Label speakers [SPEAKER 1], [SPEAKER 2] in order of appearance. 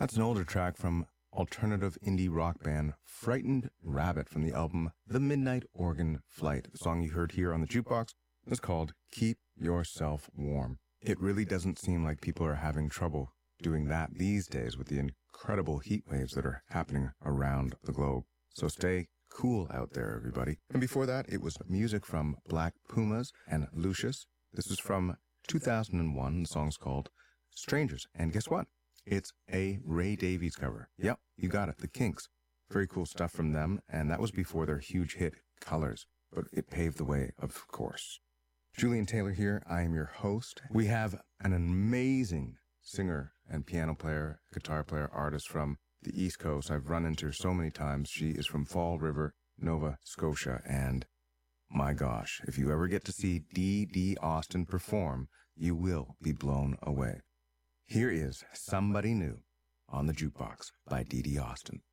[SPEAKER 1] That's an older track from alternative indie rock band Frightened Rabbit from the album The Midnight Organ Flight. The song you heard here on the jukebox is called Keep Yourself Warm. It really doesn't seem like people are having trouble doing that these days with the incredible heat waves that are happening around the globe. So stay cool out there, everybody. And before that, it was music from Black Pumas and Lucius. This is from 2001. The song's called Strangers. And guess what? It's a Ray Davies cover. Yep, you got it. The Kinks. Very cool stuff from them. And that was before their huge hit, Colors. But it paved the way, of course. Julian Taylor here. I am your host. We have an amazing singer and piano player, guitar player, artist from the East Coast. I've run into her so many times. She is from Fall River, Nova Scotia. And my gosh, if you ever get to see Dee Austin perform, you will be blown away. Here is Somebody New on the Jukebox by Dee Austin.